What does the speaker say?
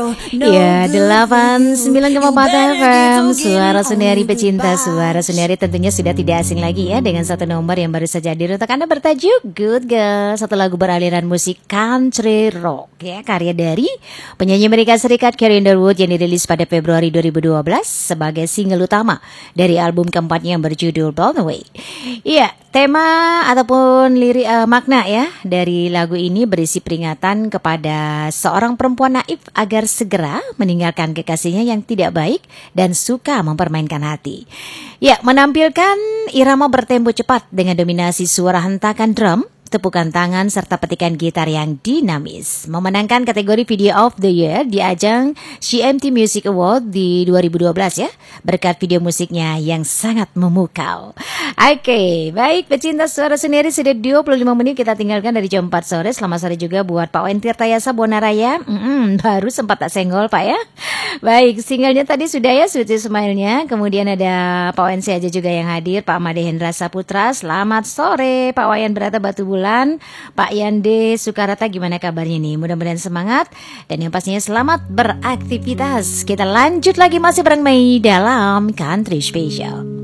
Ya, 89,4 FM Suara Suniari pecinta Suara Suniari tentunya sudah tidak asing lagi ya dengan satu nomor yang baru saja hadir untuk Anda bertajuk Good Girl. Satu lagu beraliran musik country rock ya, karya dari penyanyi Amerika Serikat Carrie Underwood yang dirilis pada Februari 2012 sebagai single utama dari album keempatnya yang berjudul Blown Away. Iya, tema ataupun lirik makna ya dari lagu ini berisi peringatan kepada seorang perempuan naif agar segera meninggalkan kekasihnya yang tidak baik dan suka mempermainkan hati. Ya, menampilkan irama bertempo cepat dengan dominasi suara hentakan drum, tepukan tangan serta petikan gitar yang dinamis. Memenangkan kategori Video of the Year di ajang CMT Music Award di 2012 ya, berkat video musiknya yang sangat memukau. Oke, baik pecinta suara sendiri, sudah 25 menit kita tinggalkan dari jam 4 sore. Selamat sore juga buat Pak Wen Tirtayasa Bonaraya. Baru sempat tak senggol Pak ya. Baik, singlenya tadi sudah ya, Sweet Smile-nya. Kemudian ada Pak Wen aja juga yang hadir, Pak Made Hendra Saputra. Selamat sore Pak Wayan Berata Batu Bulan, Pak Yande Sukarata, gimana kabarnya nih? Mudah-mudahan semangat dan yang pastinya selamat beraktivitas. Kita lanjut lagi masih bareng Mei dalam Country Special.